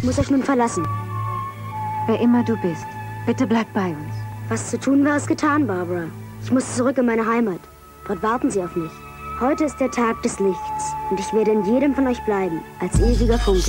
muss euch nun verlassen. Wer immer du bist, bitte bleib bei uns. Was zu tun war, ist getan, Barbara. Ich muss zurück in meine Heimat. Dort warten sie auf mich. Heute ist der Tag des Lichts und ich werde in jedem von euch bleiben, als ewiger Funke.